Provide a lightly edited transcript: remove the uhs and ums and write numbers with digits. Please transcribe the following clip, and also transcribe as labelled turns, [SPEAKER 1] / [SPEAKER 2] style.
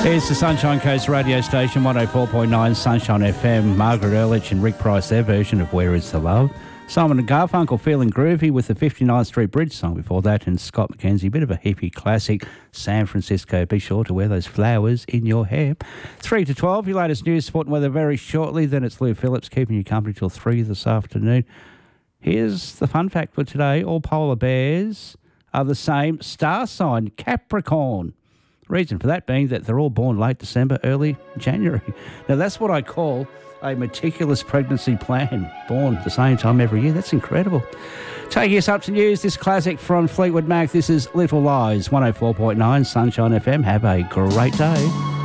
[SPEAKER 1] Here's the Sunshine Coast radio station, 104.9 Sunshine FM. Margaret Ehrlich and Rick Price, their version of Where Is the Love. Simon and Garfunkel, Feeling Groovy with the 59th Street Bridge song before that, and Scott McKenzie, bit of a hippie classic, San Francisco. Be sure to wear those flowers in your hair. 3 to 12, your latest news, sport and weather very shortly. Then it's Lou Phillips keeping you company till 3 this afternoon. Here's the fun fact for today. All polar bears are the same star sign, Capricorn. Reason for that being that they're all born late December, early January. Now, that's what I call a meticulous pregnancy plan. Born at the same time every year. That's incredible. Taking us up to news, this classic from Fleetwood Mac. This is Little Lies, 104.9 Sunshine FM. Have a great day.